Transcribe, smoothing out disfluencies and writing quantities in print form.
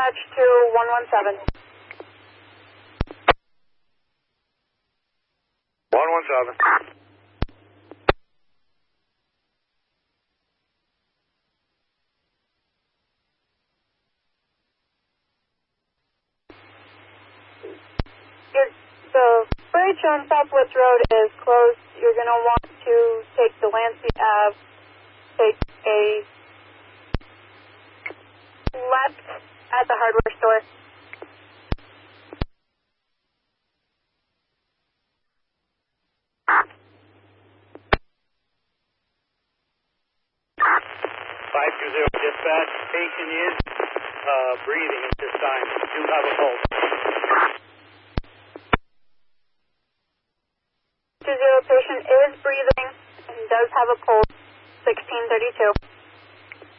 dispatch to 117. 117. The bridge on Southwest Road is closed. You're going to want to take the Lancey Ave, take a left at the hardware store. Dispatch, patient is breathing at this time. Do have a pulse. 20, patient is breathing and does have a pulse, 1632.